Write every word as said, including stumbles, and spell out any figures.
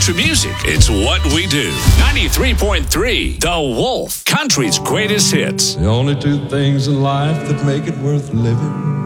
country music. It's what we do. ninety-three point three, The Wolf, country's greatest hits. The only two things in life that make it worth living